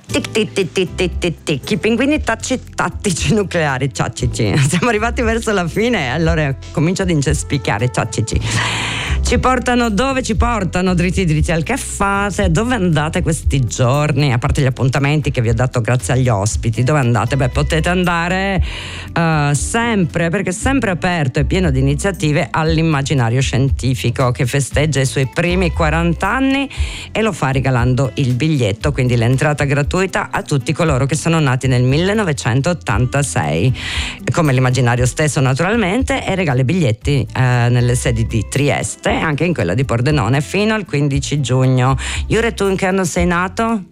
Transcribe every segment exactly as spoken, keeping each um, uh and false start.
Tic tic tic tic tic tic tic, i pinguini tacci, tattici nucleari, ciaccici. Siamo arrivati verso la fine, allora comincio ad incespicare, ciaccici. Ci portano dove ci portano, dritti dritti al che fate, dove andate questi giorni, a parte gli appuntamenti che vi ho dato grazie agli ospiti, dove andate? Beh, potete andare uh, sempre, perché è sempre aperto e pieno di iniziative, all'immaginario scientifico, che festeggia i suoi primi quaranta anni e lo fa regalando il biglietto, quindi l'entrata gratuita a tutti coloro che sono nati nel millenovecentottantasei, come l'immaginario stesso naturalmente, e regala i biglietti uh, nelle sedi di Trieste, anche in quella di Pordenone, fino al quindici giugno. Jure, tu in che anno sei nato?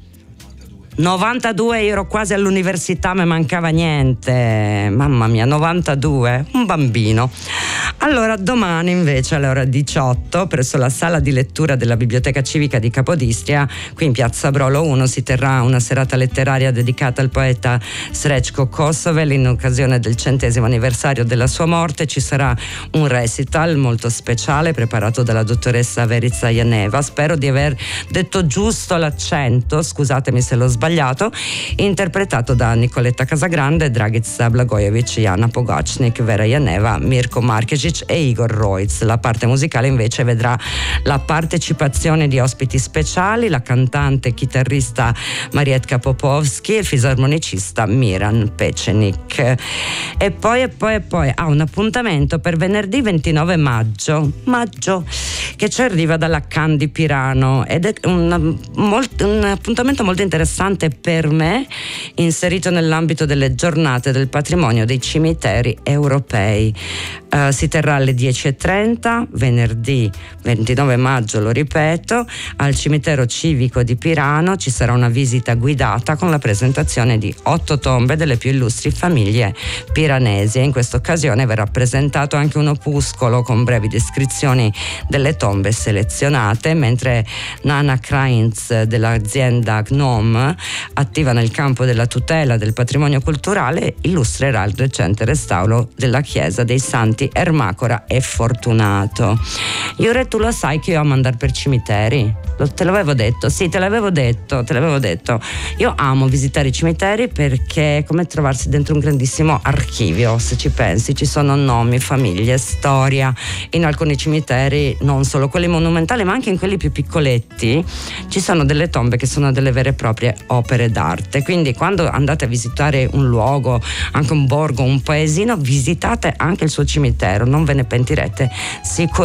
novantadue, io ero quasi all'università, mi mancava niente, mamma mia, novantadue, un bambino. Allora, domani invece alle ore diciotto, presso la sala di lettura della Biblioteca Civica di Capodistria, qui in piazza Brolo uno, si terrà una serata letteraria dedicata al poeta Srećko Kosovel in occasione del centesimo anniversario della sua morte. Ci sarà un recital molto speciale preparato dalla dottoressa Verica Janeva, spero di aver detto giusto l'accento, scusatemi se l'ho sbagliato, interpretato da Nicoletta Casagrande, Dragica Blagojevic, Jana Pogacnik, Vera Janeva, Mirko Markešić e Igor Rojc. La parte musicale invece vedrà la partecipazione di ospiti speciali, la cantante e chitarrista Marietka Popovski e il fisarmonicista Miran Pecenik. E poi e poi e poi ha ah, un appuntamento per venerdì ventinove maggio maggio che ci arriva dalla Candy Pirano, ed è un, molt, un appuntamento molto interessante per me, inserito nell'ambito delle giornate del patrimonio dei cimiteri europei. Uh, si terrà alle dieci e trenta venerdì ventinove maggio, lo ripeto, al cimitero civico di Pirano. Ci sarà una visita guidata con la presentazione di otto tombe delle più illustri famiglie piranesi, e in questa occasione verrà presentato anche un opuscolo con brevi descrizioni delle tombe selezionate, mentre Nana Krainz dell'azienda Gnome, attiva nel campo della tutela del patrimonio culturale, illustrerà il recente restauro della chiesa dei Santi Ermacora e Fortunato. Jure, tu lo sai che io amo andare per cimiteri? Te l'avevo detto? Sì, te l'avevo detto, te l'avevo detto. Io amo visitare i cimiteri perché è come trovarsi dentro un grandissimo archivio, se ci pensi. Ci sono nomi, famiglie, storia. In alcuni cimiteri, non solo quelli monumentali, ma anche in quelli più piccoletti, ci sono delle tombe che sono delle vere e proprie opere d'arte. Quindi quando andate a visitare un luogo, anche un borgo, un paesino, visitate anche il suo cimitero, non ve ne pentirete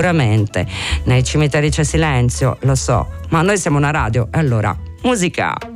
sicuramente. Nei cimiteri c'è silenzio, lo so, ma noi siamo una radio, e allora musica.